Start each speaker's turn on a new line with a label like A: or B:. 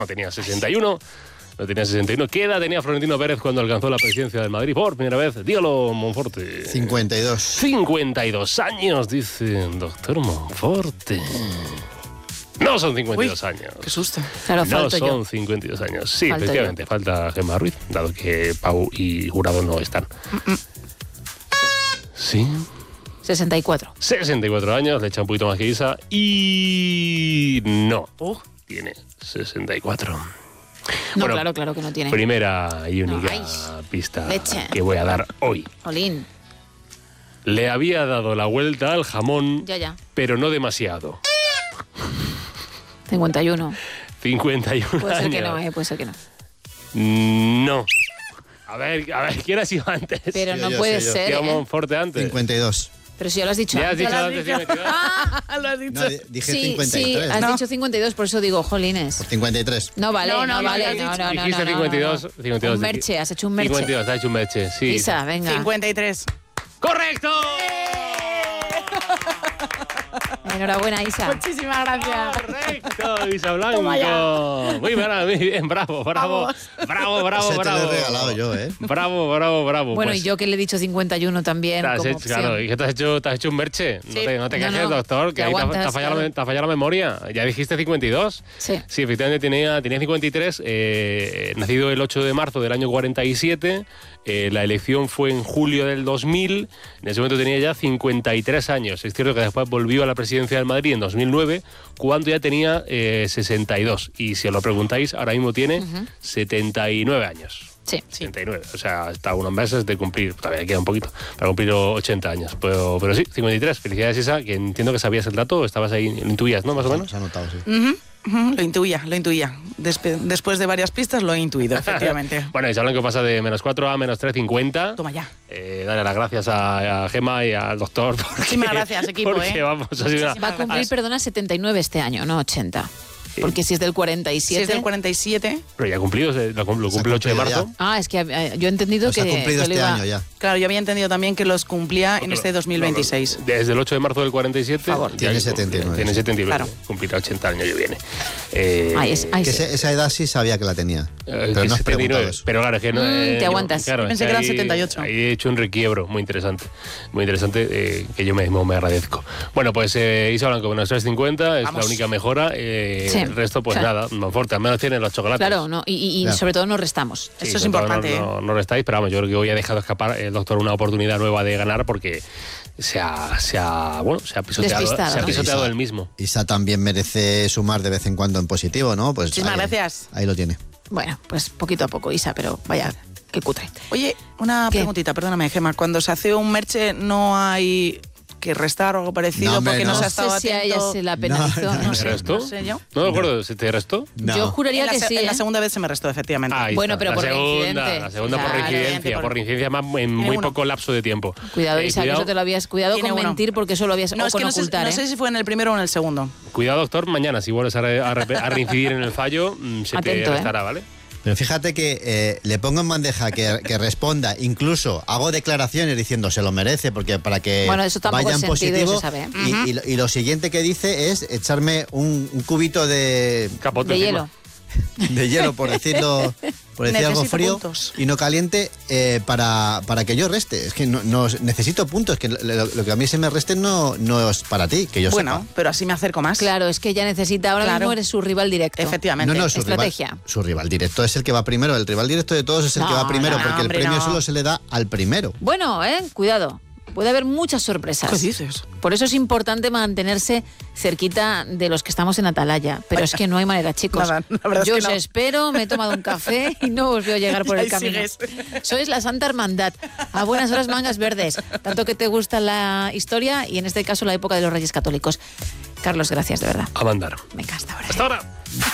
A: No tenía 61. No tenía 61. ¿Qué edad tenía Florentino Pérez cuando alcanzó la presidencia del Madrid por primera vez? Dígalo, Monforte.
B: 52.
A: 52 años, dice el doctor Monforte. No son 52 años.
C: Qué susto.
D: Claro,
A: No
D: falto
A: son
D: yo.
A: 52 años. Sí,
D: Falto
A: efectivamente, falta Gemma Ruiz, dado que Pau y Jurado no están. Sí.
D: 64.
A: 64 años, le echa un poquito más que Isa. Y no, tiene 64.
D: No,
A: Bueno,
D: claro que no tiene.
A: Primera y única
D: Ay,
A: pista
D: leche.
A: que voy a dar hoy.
D: Olín.
A: Le había dado la vuelta al jamón,
D: Ya.
A: pero no demasiado.
D: 51.
A: 51
D: Puede ser
A: años.
D: que no, puede ser que no.
A: No. A ver, ¿quién ha sido antes?
D: Pero no
B: yo,
D: puede
B: soy yo.
D: ser.
A: ¿Qué Monforte antes?
B: 52.
D: Pero si ya lo has dicho
A: Ya has
D: antes.
A: dicho antes 52.
C: Lo has dicho.
B: No, dije 53.
D: Sí, has
C: No.
D: dicho 52, por eso digo, jolines.
B: 53.
D: No vale,
C: No,
D: no, vale.
C: has dicho.
D: No.
A: Dijiste 52. 52.
D: Un merche, has hecho un merche.
A: 52, has hecho un merche, sí.
D: Isa, venga.
C: 53.
A: ¡Correcto!
D: Enhorabuena, Isa.
C: Muchísimas gracias.
A: Correcto, Isa Blanco.
C: Toma ya.
A: Muy bien, bravo.
C: Vamos.
B: Ese te lo he regalado yo, ¿eh?
A: Bravo.
D: Bueno,
A: Pues,
D: y yo que le he dicho 51 también.
A: te has
D: como
A: hecho,
D: opción.
A: claro, y que te has hecho un merche.
C: Sí.
A: No te
D: No,
A: quejes,
D: no,
A: doctor, que
D: te
A: ahí te
D: aguantas,
A: ha fallado,
D: claro.
A: te ha fallado la memoria. Ya dijiste 52.
D: Sí.
A: Sí, efectivamente tenía 53. Nacido el 8 de marzo del año 47. La elección fue en julio del 2000. En ese momento tenía ya 53 años. Es cierto que después volvió a la presidencia del Madrid en 2009, cuando ya tenía 62. Y si os lo preguntáis, ahora mismo tiene 79 años.
D: Sí.
A: 79, o sea, está unos meses de cumplir, todavía queda un poquito, para cumplir 80 años. Pero sí, 53. Felicidades, Isa, que entiendo que sabías el dato, estabas ahí, lo intuías, ¿no? Más o menos.
B: Se ha notado, sí.
C: Lo intuía. Después de varias pistas lo he intuido, efectivamente.
A: Bueno, Isa Blanco pasa de -4 a -3,50.
C: Toma ya.
A: Dale las gracias a Gemma y al doctor.
C: Muchísimas gracias, equipo,
A: Porque, vamos, ha sido una...
D: Va a cumplir, perdona, 79 este año, no 80. Porque si es del 47...
C: Si es del 47,
A: Pero ya ha cumplido, lo cumple el 8 de
B: cumplido
A: marzo.
D: Ah, es que yo he entendido
B: Los
D: que...
B: ha cumplido
D: que lo
B: este
D: iba-
B: año ya.
C: claro, yo había entendido también que los cumplía en este 2026.
A: Desde el 8 de marzo del 47.
D: Favor.
A: ya
B: Tiene 79.
A: Tiene 79.
C: Claro.
A: Cumplirá 80 el año que viene.
D: Ahí
B: Que esa edad sí sabía que la tenía. Pero no has
A: 79.
B: preguntado eso.
A: Pero claro, es que no.
D: te aguantas.
A: Claro,
C: Pensé
A: es
C: que eran
A: ahí-
C: 78.
A: Ahí he hecho un requiebro muy interesante. Muy interesante, que yo mismo me agradezco. Bueno, pues Isa Blanco, bueno, 3,50 es
C: Vamos.
A: la única mejora.
D: Sí.
A: El resto, pues
D: Claro.
A: nada, Monforte, al menos tiene los chocolates.
D: Claro, no, y
B: Claro.
D: sobre todo no restamos.
C: Eso es
A: sobre todo
C: importante,
A: No restáis, pero vamos, yo creo que hoy ha dejado escapar el doctor una oportunidad nueva de ganar porque se ha pisoteado,
D: Despistado, ¿no?
A: pisoteado él mismo.
B: Isa también merece sumar de vez en cuando en positivo, ¿no? Pues
C: Muchísimas gracias.
B: Ahí lo tiene.
D: Bueno, pues poquito a poco, Isa, pero vaya, qué cutre.
C: Oye, una
D: ¿Qué?
C: preguntita, perdóname, Gemma. Cuando se hace un merche, ¿no hay que restar o algo parecido
B: No, hombre,
C: porque no,
B: no.
C: se ha
D: No
C: estado
D: sé si a ella
C: atento?
D: se la penalizó.
B: No,
D: No
A: ¿Se
D: sé.
A: restó?
C: no sé yo.
A: No me acuerdo, ¿se te restó?
B: No.
D: Yo juraría
C: En la,
D: que sí.
C: en la
D: ¿eh?
C: segunda vez se me restó, efectivamente.
A: Ahí
D: Bueno,
A: está.
D: pero por reincidente.
A: La segunda por
D: Claro,
A: reincidencia. Por reincidencia más en muy
C: uno.
A: poco lapso de tiempo.
D: Cuidado, Isa, que eso te lo habías... Cuidado
C: Tiene
D: con
C: uno.
D: mentir porque eso lo habías...
C: No,
D: o
C: es
D: con
C: que no sé,
D: ocultar,
C: no
D: ¿eh?
C: sé si fue en el primero o en el segundo.
A: Cuidado, doctor, mañana si vuelves a reincidir en el fallo, se
D: Atento,
A: te restará, ¿vale?
B: Pero fíjate que le pongo en bandeja que responda, incluso hago declaraciones diciendo se lo merece, porque para que
D: Bueno, eso tampoco
B: vaya
D: es
B: en
D: sentido,
B: positivo.
D: se sabe.
B: Y lo siguiente que dice es echarme un cubito de
A: Capote
D: De
A: encima.
D: hielo.
B: por decir algo
C: Necesito
B: frío
C: puntos.
B: y no caliente, para que yo reste. Es que no necesito puntos, que lo que a mí se me reste no es para ti, que yo
C: Bueno,
B: sepa.
C: pero así me acerco más.
D: Claro, es que ella necesita... Ahora
C: Claro.
D: mismo eres su rival directo.
C: Efectivamente.
B: No,
D: Estrategia.
B: su rival directo es el que va primero. El rival directo de todos es el
D: No,
B: que va primero,
D: no,
B: porque
C: hombre,
B: el premio
C: no.
B: solo se le da al primero.
D: Bueno, cuidado. Puede haber muchas sorpresas.
C: ¿Qué dices?
D: Por eso es importante mantenerse cerquita de los que estamos en Atalaya. Pero es que no hay manera, chicos.
C: Nada, la verdad es
D: Yo
C: que
D: os
C: no.
D: espero, me he tomado un café y no os veo llegar por
C: Y
D: el
C: ahí
D: camino.
C: sigues.
D: Sois la Santa Hermandad. A buenas horas, mangas verdes. Tanto que te gusta la historia y en este caso la época de los Reyes Católicos. Carlos, gracias, de verdad.
A: A mandar.
D: Me encanta ahora.
A: Hasta ahora.